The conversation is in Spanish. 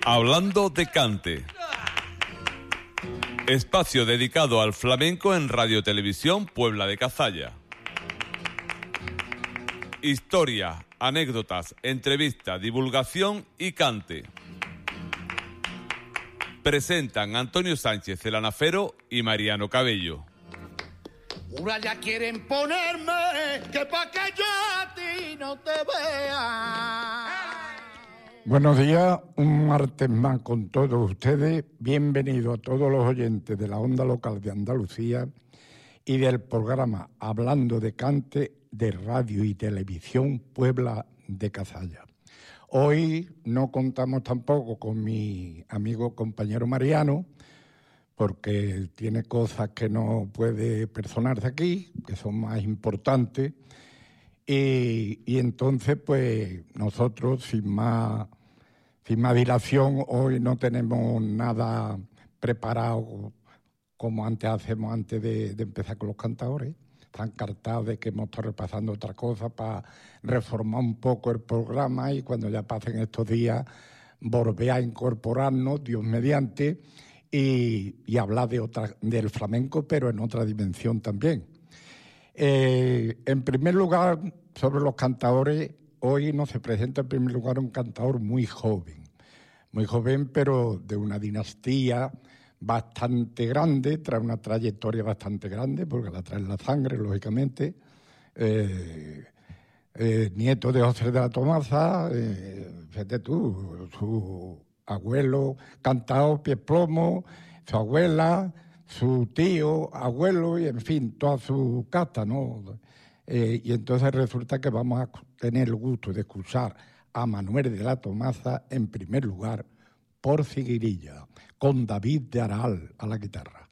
Hablando de cante. Espacio dedicado al flamenco en Radio Televisión Puebla de Cazalla. Historia, anécdotas, entrevista, divulgación y cante. Presentan Antonio Sánchez el Anafero y Mariano Cabello. Ahora ya quieren ponerme que pa' que yo a ti no te vea. Buenos días, un martes más con todos ustedes. Bienvenidos a todos los oyentes de la onda local de Andalucía y del programa Hablando de Cante de Radio y Televisión Puebla de Cazalla. Hoy no contamos tampoco con mi amigo compañero Mariano, porque tiene cosas que no puede personarse aquí, que son más importantes, y entonces pues nosotros sin más dilación hoy no tenemos nada preparado como hacemos antes de empezar con los cantadores. Están encartados de que hemos estado repasando otra cosa para reformar un poco el programa y cuando ya pasen estos días volver a incorporarnos, Dios mediante, y hablar del flamenco, pero en otra dimensión también. En primer lugar, sobre los cantadores, hoy nos se presenta en primer lugar un cantador muy joven, pero de una dinastía bastante grande, trae una trayectoria bastante grande, porque la trae en la sangre, lógicamente. Nieto de José de la Tomasa, fíjate tú, su abuelo cantado Pies Plomo, su abuela, su tío, abuelo, y en fin, toda su casta, ¿no? Y entonces resulta que vamos a tener el gusto de escuchar a Manuel de la Tomasa en primer lugar por Seguirilla, con David de Aral a la guitarra.